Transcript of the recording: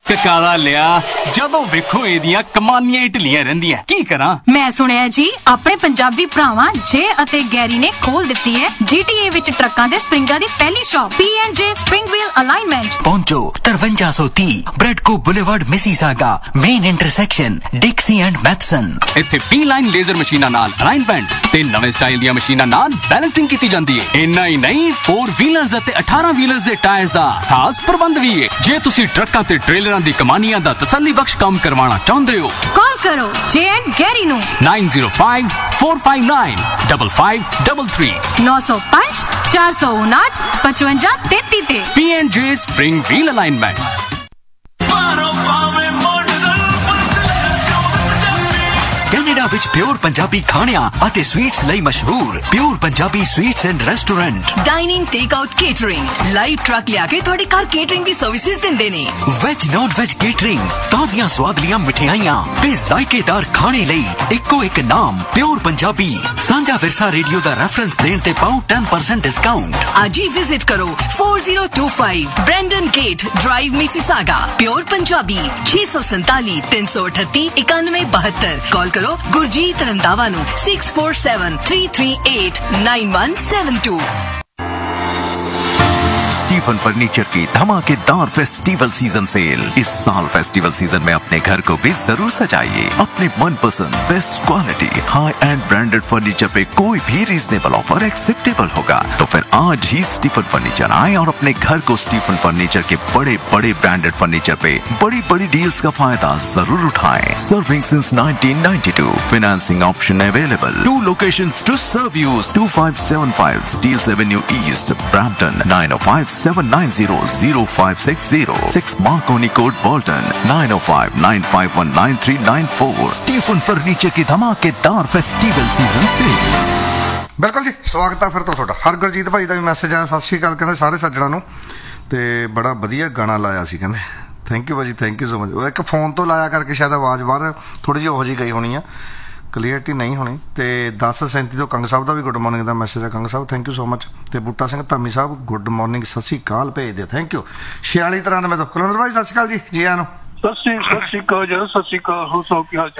ਕਾਲਾ ਲਿਆ ਜਦੋਂ ਵੇਖੋ ਇਹਦੀਆਂ ਕਮਾਨੀਆਂ ਢਿੱਲੀਆਂ ਰਹਿੰਦੀਆਂ ਕੀ ਕਰਾਂ। ਮੈਂ ਸੁਣਿਆ ਜੀ ਆਪਣੇ ਪੰਜਾਬੀ ਭਰਾਵਾਂ ਜੇ ਅਤੇ ਗੈਰੀ ਨੇ ਖੋਲ ਦਿੱਤੀ ਹੈ GTA ਵਿੱਚ ਟਰੱਕਾਂ ਦੇ ਸਪਰਿੰਗਾਂ ਦੀ ਪਹਿਲੀ shop P&J Spring Wheel Alignment। पहुंचो 5330 ब्रेडको boulevard Mississauga main intersection डिक्सी and Mathison. ਇੱਥੇ P-line ਲੇਜ਼ਰ ਮਸ਼ੀਨਾਂ ਨਾਲ ਅਲਾਈਨਮੈਂਟ ਤੇ ਨਵੇਂ ਸਟਾਈਲ ਦੀਆਂ ਮਸ਼ੀਨਾਂ ਨਾਲ ਬੈਲੈਂਸਿੰਗ ਕੀਤੀ ਜਾਂਦੀ ਹੈ। ਇੰਨਾ ਹੀ ਨਹੀਂ 4 ਵੀਲਰਸ ਅਤੇ 18 ਵੀਲਰਸ ਦੇ ਟਾਇਰਸ ਦਾ ਖਾਸ ਪ੍ਰਬੰਧ ਵੀ ਹੈ। ਜੇ ਤੁਸੀਂ ਟਰੱਕਾਂ ਤੇ ਟ੍ਰੇਲਰਾਂ ਦੀ ਕਮਾਨੀਆਂ ਦਾ ਤਸੱਲੀ ਬਖਸ਼ ਕੰਮ ਕਰਵਾਉਣਾ ਚਾਹੁੰਦੇ ਹੋ ਕਾਲ ਕਰੋ ਜੇ ਐਂਡ ਗੈਰੀ ਨੂੰ 905 459 5533 905 459 5533 ਤੇ P&J Spring Wheel Alignment। Canada ਵਿੱਚ ਪਿਓਰ ਪੰਜਾਬੀ ਖਾਣਿਆਂ ਅਤੇ ਸਵੀਟਸ ਲਈ ਮਸ਼ਹੂਰ pure Punjabi sweets and restaurant dining take out catering live truck ਲਿਆ ਕੇ ਤੁਹਾਡੇ ਘਰ ਕੇਟਰਿੰਗ ਦੀ ਸਰਵਿਸਿਜ਼ ਦਿੰਦੇ ਨੇ। ਵੈਜ ਨੌਨ ਵੈਜ ਕੇਟਰਿੰਗ ਤਾਜ਼ੀਆਂ ਸਵਾਦਲੀਆਂ ਮਠਿਆਈਆਂ ਤੇ ਜ਼ਾਇਕੇਦਾਰ ਖਾਣੇ ਲਈ ਇੱਕੋ ਇੱਕ ਨਾਮ ਪਿਓਰ ਪੰਜਾਬੀ। ਸਾਂਝਾ ਵਿਰਸਾ ਰੇਡੀਓ ਦਾ ਰੈਫਰੈਂਸ ਦੇਣ ਤੇ ਪਾਓ 10% ਡਿਸਕਾਊਂਟ। ਅੱਜ ਹੀ ਵਿਜ਼ਿਟ ਕਰੋ 4025 Brandon gate drive Mississauga. Pure Punjabi 647 338 9172। ਕਾਲ ਕਰੋ ਗੁਰਜੀਤ ਰੰਧਾਵਾ ਨੂੰ 6473389172। स्टीफन फर्नीचर की धमाकेदार फेस्टिवल सीजन सेल। इस साल फेस्टिवल सीजन में अपने घर को भी जरूर सजाइए अपने मनपसंद best quality high and branded furniture पे कोई भी रीजनेबल ऑफर एक्सेप्टेबल होगा। तो फिर आज ही स्टीफन फर्नीचर आए और अपने घर को स्टीफन फर्नीचर के बड़े बड़े ब्रांडेड फर्नीचर पे बड़ी बड़ी डील्स का फायदा जरूर उठाएं। Serving since 1992, financing option available. 2 locations to serve you: 2575 Steeles Avenue East, Brampton, 905-790-0560, 6 Marconi Court, Bolton, 905-951-9394। Stephen furniture की धमाकेदार फेस्टिवल सीजन सेल। ਬਿਲਕੁਲ ਜੀ ਸਵਾਗਤ ਆ ਫਿਰ ਤੋਂ ਤੁਹਾਡਾ। ਹਰਗੁਰਜੀਤ ਭਾਈ ਦਾ ਵੀ ਮੈਸੇਜ ਆਇਆ, ਸਤਿ ਸ਼੍ਰੀ ਅਕਾਲ ਕਹਿੰਦੇ ਸਾਰੇ ਸੱਜਣਾਂ ਨੂੰ, ਤੇ ਬੜਾ ਵਧੀਆ ਗਾਣਾ ਲਾਇਆ ਸੀ ਕਹਿੰਦੇ। ਥੈਂਕ ਯੂ ਭਾਜੀ, ਥੈਂਕ ਯੂ ਸੋ ਮਚ। ਉਹ ਇੱਕ ਫੋਨ ਤੋਂ ਲਾਇਆ ਕਰਕੇ ਸ਼ਾਇਦ ਆਵਾਜ਼ ਬਾਹਰ ਥੋੜੀ ਜਿਹੀ ਉਹੋ ਜਿਹੀ ਗਈ ਹੋਣੀ ਆ, ਕਲੀਅਰਟੀ ਨਹੀਂ ਹੋਣੀ। ਤੇ 10:37 ਤੋਂ ਕੰਗ ਸਾਹਿਬ ਦਾ ਵੀ ਗੁੱਡ ਮਾਰਨਿੰਗ ਦਾ ਮੈਸੇਜ ਹੈ। ਕੰਗ ਸਾਹਿਬ ਥੈਂਕ ਯੂ ਸੋ ਮਚ। ਤੇ ਬੂਟਾ ਸਿੰਘ ਧਾਮੀ ਸਾਹਿਬ ਗੁੱਡ ਮਾਰਨਿੰਗ ਸਤਿ ਸ਼੍ਰੀ ਅਕਾਲ ਭੇਜਦੇ, ਥੈਂਕ ਯੂ। 4693 ਤੋਂ ਕੁਲਵਿੰਦਰ ਭਾਈ ਸਤਿ ਸ਼੍ਰੀ ਅਕਾਲ ਜੀ, ਜੀ ਆਇਆਂ ਨੂੰ। ਸਤਿ ਸ਼੍ਰੀ ਅਕਾਲ ਜੀ, ਸਤਿ ਸ਼੍ਰੀ ਅਕਾਲ, ਹੋਰ ਸਭ ਕੀ ਹਾਲ?